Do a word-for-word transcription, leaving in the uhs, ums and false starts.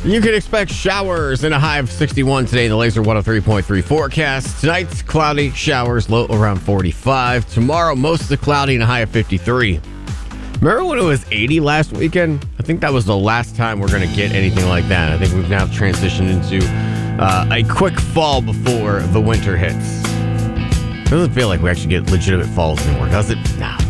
You can expect showers and a high of sixty-one today in the Laser one oh three point three forecast. Tonight's cloudy, showers, low around forty-five. Tomorrow, mostly cloudy and a high of fifty-three. Remember when it was eighty last weekend? I think that was the last time we're going to get anything like that. I think we've now transitioned into uh, a quick fall before the winter hits. Doesn't feel like we actually get legitimate falls anymore, does it? Nah.